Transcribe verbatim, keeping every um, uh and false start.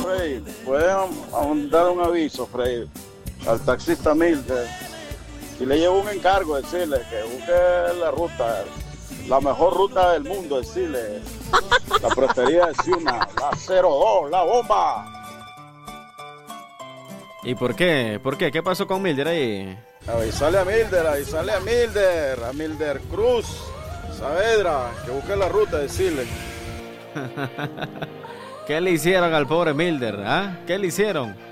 Freddy, pueden dar un aviso, Freddy, al taxista Milder. Si le llevo un encargo, decirle que busque la ruta, la mejor ruta del mundo, decirle, la preferida de Ciuna, la cero dos, la bomba. ¿Y por qué? ¿Por qué? ¿Qué pasó con Milder ahí? Avisale a Milder, avisale a Milder, a Milder Cruz, Saavedra, que busque la ruta, decirle. ¿Qué le hicieron al pobre Milder? ¿Ah? ¿Qué le hicieron?